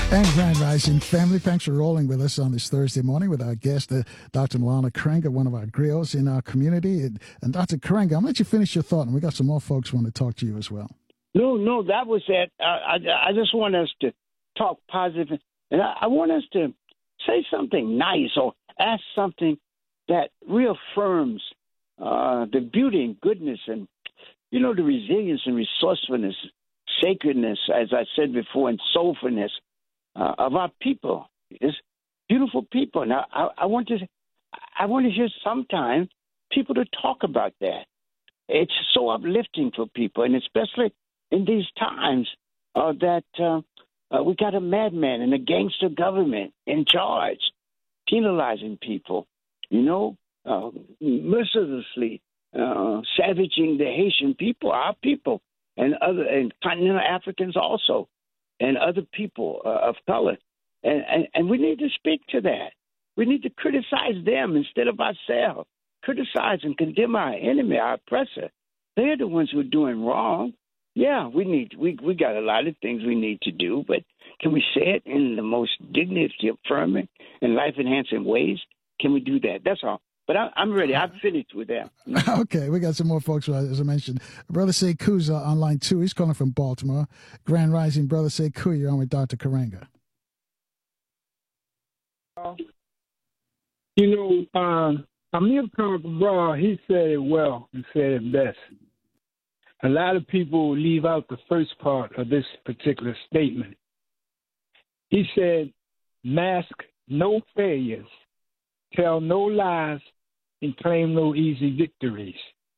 And Grand Rising family, thanks for rolling with us on this Thursday morning with our guest, Dr. Milana Karenga, one of our griots in our community. And Dr. Karenga, I'm going to let you finish your thought, and we got some more folks who want to talk to you as well. No, that was it. I just want us to talk positive, and I want us to say something nice or ask something that reaffirms the beauty and goodness and, the resilience and resourcefulness, sacredness, as I said before, and soulfulness of our people. It's beautiful people. Now, I want to hear sometime people to talk about that. It's so uplifting for people, and especially in these times that we got a madman and a gangster government in charge, penalizing people, mercilessly savaging the Haitian people, our people, and continental Africans also, and other people of color. And we need to speak to that. We need to criticize them instead of ourselves. Criticize and condemn our enemy, our oppressor. They're the ones who are doing wrong. Yeah, we got a lot of things we need to do, but can we say it in the most dignity-affirming and life-enhancing ways? Can we do that? That's all. But I'm ready. I've finished with that. Okay, we got some more folks, as I mentioned. Brother Sekou's on line 2. He's calling from Baltimore. Grand Rising, Brother Sekou, you're on with Dr. Karenga. Amir Cabral, he said it well and said it best. A lot of people leave out the first part of this particular statement. He said, mask no failures, tell no lies, and claim no easy victories.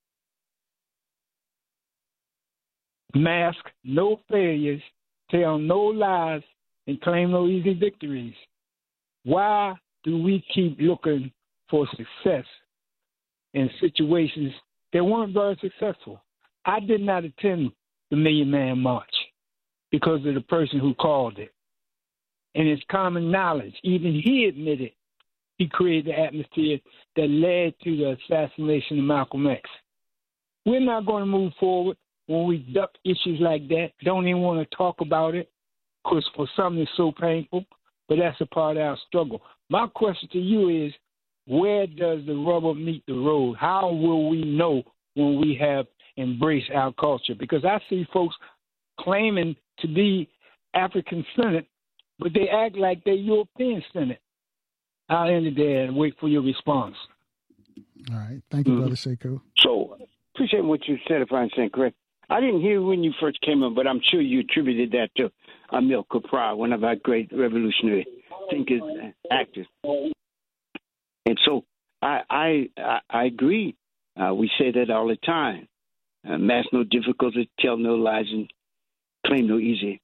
Mask no failures, tell no lies, and claim no easy victories. Why do we keep looking for success in situations that weren't very successful? I did not attend the Million Man March because of the person who called it. And it's common knowledge. Even he admitted he created the atmosphere that led to the assassination of Malcolm X. We're not going to move forward when we duck issues like that, don't even want to talk about it, because for some it's so painful, but that's a part of our struggle. My question to you is, where does the rubber meet the road? How will we know when we have embraced our culture? Because I see folks claiming to be African-centered, but they act like they're European-centered. I'll end it there and wait for your response. All right. Thank you, Brother Sekou. So, appreciate what you said, if I understand correct. I didn't hear when you first came in, but I'm sure you attributed that to Amir Cabral, one of our great revolutionary thinkers and actors. And so I agree. We say that all the time. Mask no difficulty, tell no lies, and claim no easy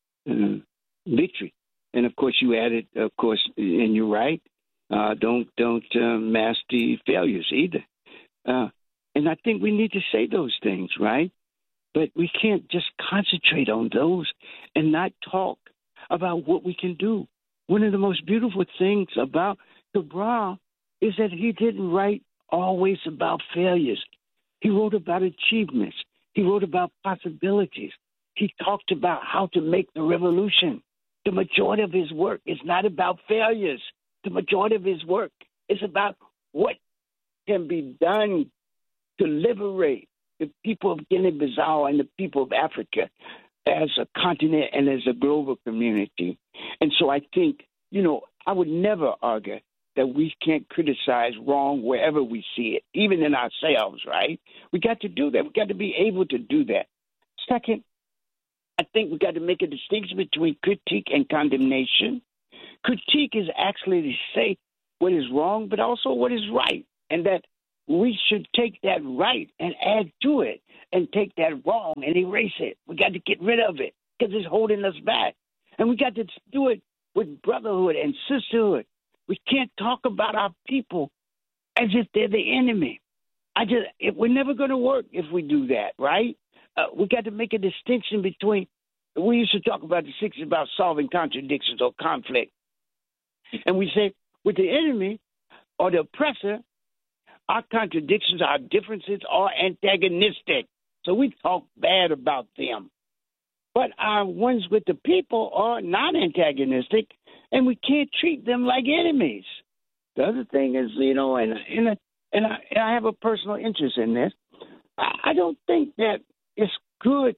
victory. And, of course, you added, and you're right, don't mask the failures either. And I think we need to say those things, right? But we can't just concentrate on those and not talk about what we can do. One of the most beautiful things about Cabral is that he didn't write always about failures. He wrote about achievements. He wrote about possibilities. He talked about how to make the revolution. The majority of his work is not about failures. The majority of his work is about what can be done to liberate the people of Guinea-Bissau and the people of Africa as a continent and as a global community. And so I think, I would never argue that we can't criticize wrong wherever we see it, even in ourselves, right? We got to do that. We got to be able to do that. Second, I think we got to make a distinction between critique and condemnation. Critique is actually to say what is wrong, but also what is right, and that we should take that right and add to it, and take that wrong and erase it. We got to get rid of it because it's holding us back. And we got to do it with brotherhood and sisterhood. We can't talk about our people as if they're the enemy. We're never going to work if we do that, right? We got to make a distinction between, we used to talk about the 60s about solving contradictions or conflict. And we say, with the enemy or the oppressor, our contradictions, our differences are antagonistic. So we talk bad about them. But our ones with the people are not antagonistic, and we can't treat them like enemies. The other thing is, and I have a personal interest in this. I don't think that it's good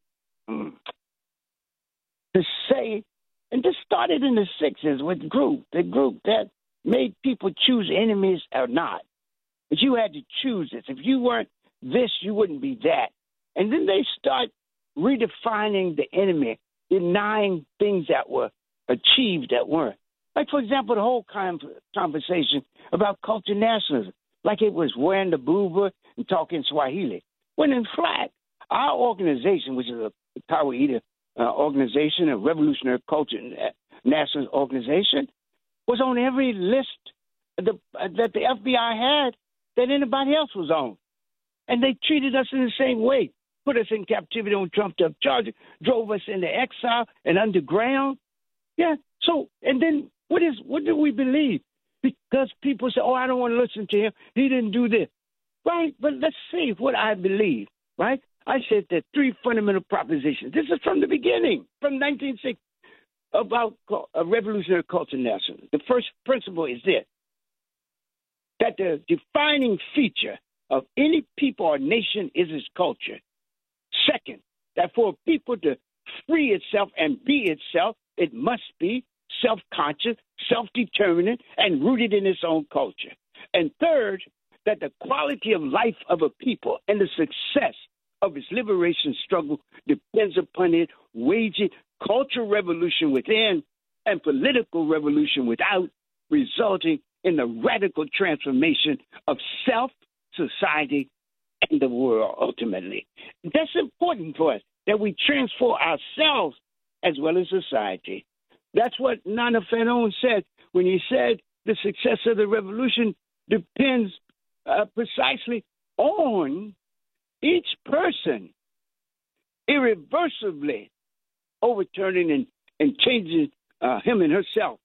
to say, and this started in the 60s with the group that made people choose enemies or not. But you had to choose this. If you weren't this, you wouldn't be that. And then they start redefining the enemy, denying things that were achieved that weren't. Like, for example, the whole conversation about culture nationalism, like it was wearing the buba and talking Swahili. When in fact, our organization, which is a Kawaida organization, a revolutionary culture national organization, was on every list that the FBI had that anybody else was on. And they treated us in the same way, put us in captivity on trumped-up charges, drove us into exile and underground. Yeah, so, and then what do we believe? Because people say, I don't want to listen to him. He didn't do this. Right, but let's see what I believe, right? I said that 3 fundamental propositions. This is from the beginning, from 1960, about a revolutionary culture nationalism. The first principle is this, that the defining feature of any people or nation is its culture. Second, that for a people to free itself and be itself, it must be self-conscious, self-determinant, and rooted in its own culture. And third, that the quality of life of a people and the success of its liberation struggle depends upon it waging cultural revolution within and political revolution without, resulting in the radical transformation of self, society, and the world ultimately. That's important for us, that we transform ourselves as well as society. That's what Nana Fanon said when he said the success of the revolution depends precisely on each person irreversibly overturning and changing him and herself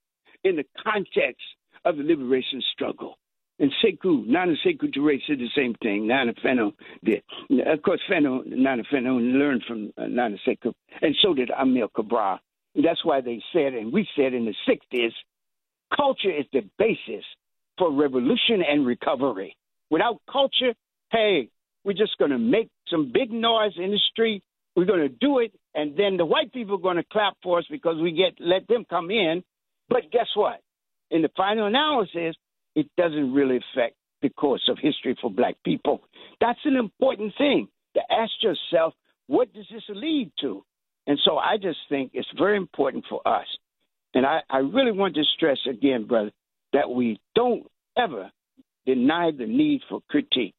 in the context of the liberation struggle. And Nana Sekou Touré said the same thing. Nana Fanon did. Of course, Nana Fanon learned from Nana Sekou, and so did Amilcar Cabral. And that's why they said, and we said in the 60s, culture is the basis for revolution and recovery. Without culture, hey, we're just going to make some big noise in the street. We're going to do it, and then the white people are going to clap for us because we let them come in. But guess what? In the final analysis, it doesn't really affect the course of history for black people. That's an important thing, to ask yourself, what does this lead to? And so I just think it's very important for us. And I really want to stress again, brother, that we don't ever deny the need for critique,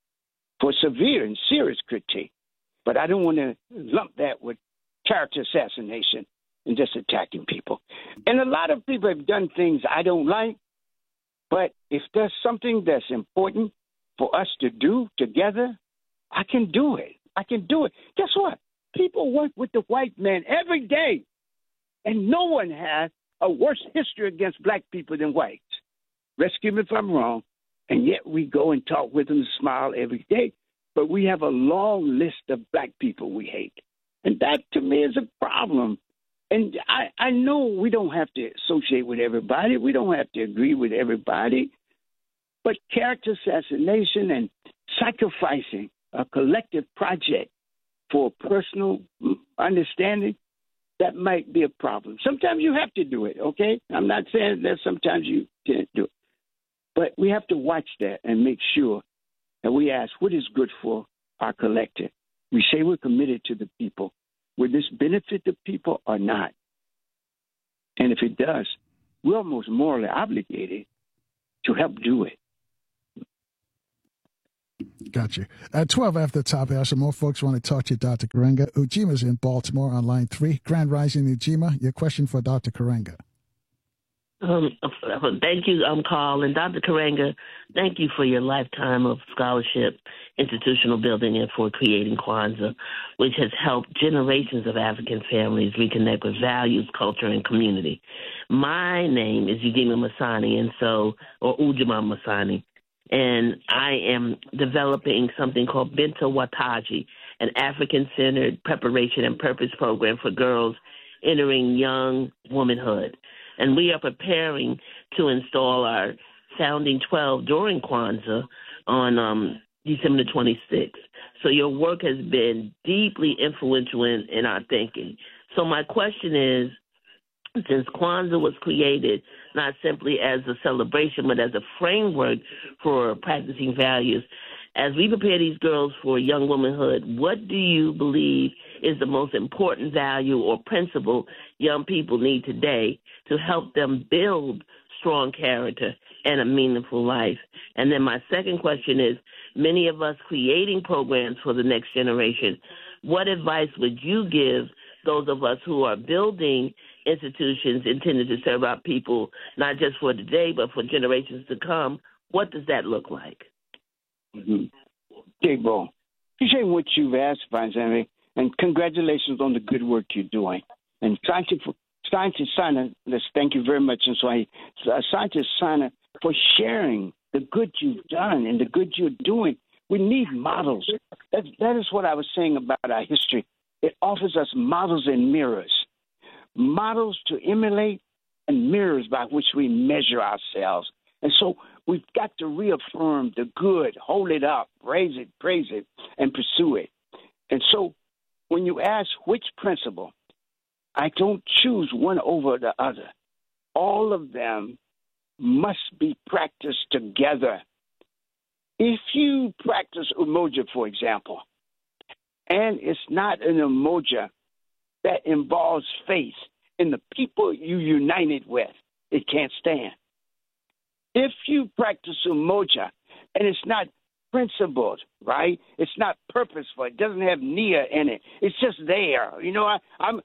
for severe and serious critique. But I don't want to lump that with character assassination and just attacking people. And a lot of people have done things I don't like, but if there's something that's important for us to do together, I can do it. I can do it. Guess what? People work with the white man every day, and no one has a worse history against black people than whites. Rescue me if I'm wrong, and yet we go and talk with them and smile every day. But we have a long list of black people we hate. And that, to me, is a problem. And I know we don't have to associate with everybody. We don't have to agree with everybody. But character assassination and sacrificing a collective project for personal understanding, that might be a problem. Sometimes you have to do it, okay? I'm not saying that sometimes you can't do it. But we have to watch that and make sure that we ask what is good for our collective. We say we're committed to the people. Will this benefit the people or not? And if it does, we're almost morally obligated to help do it. Got you. At 12 after the top hour, some more folks want to talk to you, Dr. Karenga. Ujima's in Baltimore on line 3. Grand Rising, Ujima. Your question for Dr. Karenga. Thank you, Carl. And Dr. Karenga, thank you for your lifetime of scholarship, institutional building, and for creating Kwanzaa, which has helped generations of African families reconnect with values, culture, and community. My name is Ujima Masani, or Ujima Masani, and I am developing something called Bento Wataji, an African-centered preparation and purpose program for girls entering young womanhood. And we are preparing to install our Sounding 12 during Kwanzaa on December 26th. So your work has been deeply influential in our thinking. So my question is, since Kwanzaa was created not simply as a celebration, but as a framework for practicing values, as we prepare these girls for young womanhood, what do you believe is the most important value or principle young people need today to help them build strong character and a meaningful life? And then my second question is, many of us creating programs for the next generation, what advice would you give those of us who are building institutions intended to serve our people, not just for today, but for generations to come? What does that look like? Mm-hmm. Okay, bro. Appreciate what you've asked, Vanzami, and congratulations on the good work you're doing. And Scientist Sana, let's thank you very much. And so Scientist Sana, for sharing the good you've done and the good you're doing. We need models. That is what I was saying about our history. It offers us models and mirrors. Models to emulate and mirrors by which we measure ourselves. And so we've got to reaffirm the good, hold it up, raise it, praise it, and pursue it. And so when you ask which principle, I don't choose one over the other. All of them must be practiced together. If you practice umoja, for example, and it's not an umoja that involves faith in the people you united with, it can't stand. If you practice umoja and it's not principled, right? It's not purposeful. It doesn't have nia in it. It's just there. You know,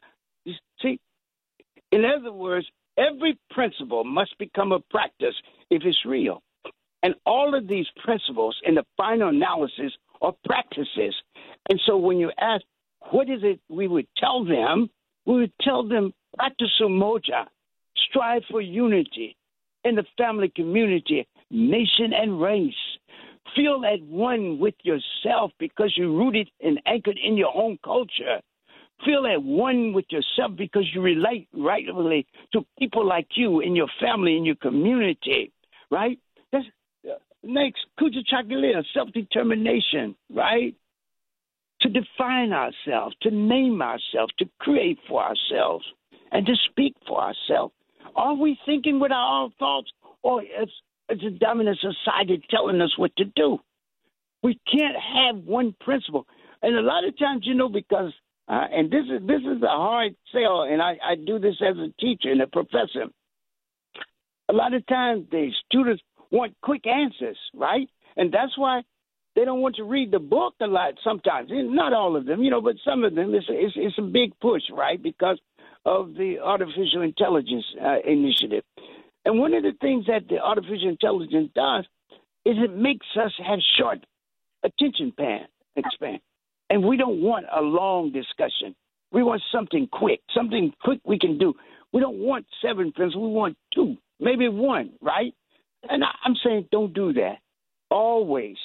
see, in other words, every principle must become a practice if it's real. And all of these principles in the final analysis are practices. And so when you ask, what is it we would tell them? We would tell them, practice umoja, strive for unity in the family community, nation and race. Feel at one with yourself because you're rooted and anchored in your own culture. Feel at one with yourself because you relate rightly to people like you in your family, in your community, right? That's next, Kuja Chakalia, self-determination, right? To define ourselves, to name ourselves, to create for ourselves, and to speak for ourselves. Are we thinking with our own thoughts, or is the dominant society telling us what to do? We can't have one principle. And a lot of times, you know, because and this is a hard sell, and I do this as a teacher and a professor. A lot of times the students want quick answers, right? And that's why they don't want to read the book a lot sometimes. Not all of them, you know, but some of them, it's a big push, right, because of the artificial intelligence initiative. And one of the things that the artificial intelligence does is it makes us have short attention span. And we don't want a long discussion. We want something quick we can do. We don't want 7 principles. We want 2, maybe 1, right? And I'm saying don't do that. Always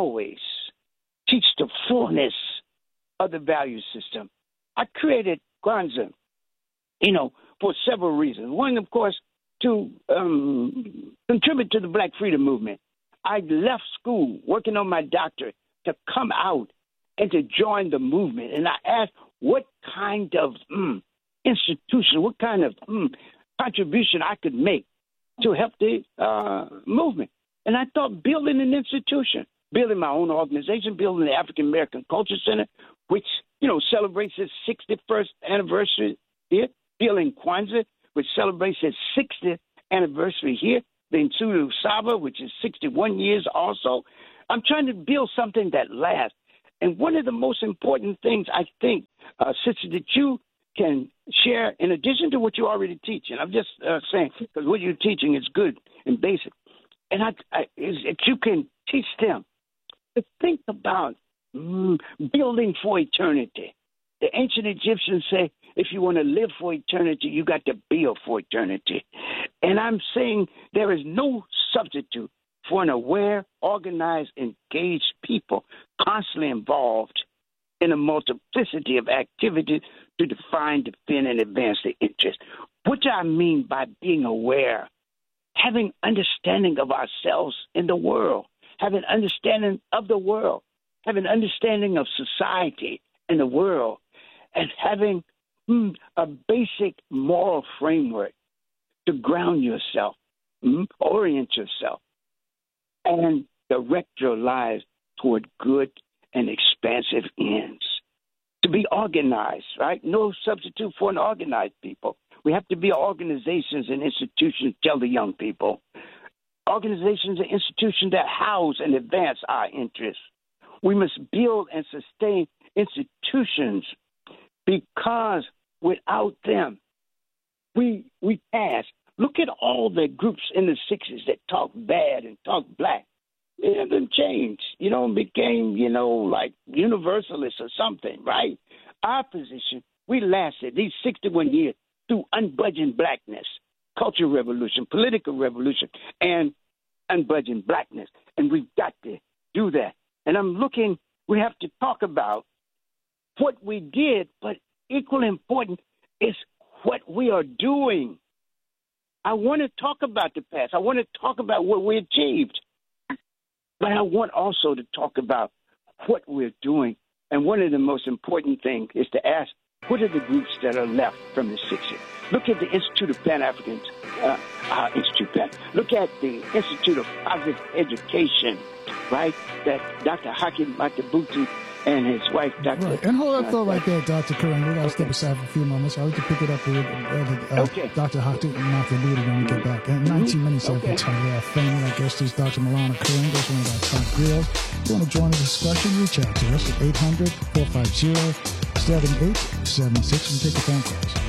teach the fullness of the value system. I created Kwanzaa, you know, for several reasons. One, of course, to contribute to the Black Freedom Movement. I left school working on my doctorate to come out and to join the movement. And I asked what kind of institution, what kind of contribution I could make to help the movement. And I thought building an institution, building my own organization, building the African American Culture Center, which, you know, celebrates its 61st anniversary here, building Kwanzaa, which celebrates its 60th anniversary here, the Nsudu Saba, which is 61 years also. I'm trying to build something that lasts. And one of the most important things I think, Sister, that you can share, in addition to what you're already teaching, I'm just saying, because what you're teaching is good and basic, and is that you can teach them to think about building for eternity. The ancient Egyptians say, if you want to live for eternity, you got to build for eternity. And I'm saying there is no substitute for an aware, organized, engaged people constantly involved in a multiplicity of activities to define, defend, and advance their interests. What do I mean by being aware? Having understanding of ourselves in the world, having understanding of the world, having understanding of society and the world, and having a basic moral framework to ground yourself, orient yourself, and direct your lives toward good and expansive ends. To be organized, right? No substitute for an organized people. We have to be organizations and institutions, tell the young people. Organizations and institutions that house and advance our interests. We must build and sustain institutions because without them, we pass. Look at all the groups in the 60s that talk bad and talk black. It hasn't changed, became, like universalists or something, right? Our position, we lasted these 61 years through unbudging blackness, cultural revolution, political revolution, and unbudging blackness. And we've got to do that. And we have to talk about what we did, but equally important is what we are doing. I want to talk about the past. I want to talk about what we achieved. But I want also to talk about what we're doing. And one of the most important things is to ask, what are the groups that are left from the 60s? Look at the Institute of Pan-Africans, Look at the Institute of Positive Education, right, that Dr. Hakeem Matabuti and his wife, Dr. Right. And hold that thought right there, Dr. Karenga. We got to step aside for a few moments. I'll have to pick it up with Dr. Hakeem Matabuti when we get back. In 19 minutes, I'll be talking about family. Our guest is Dr. Maulana Karenga, one of our top grills. If you want to join the discussion, reach out to us at 800-450-7876 and take the phone calls.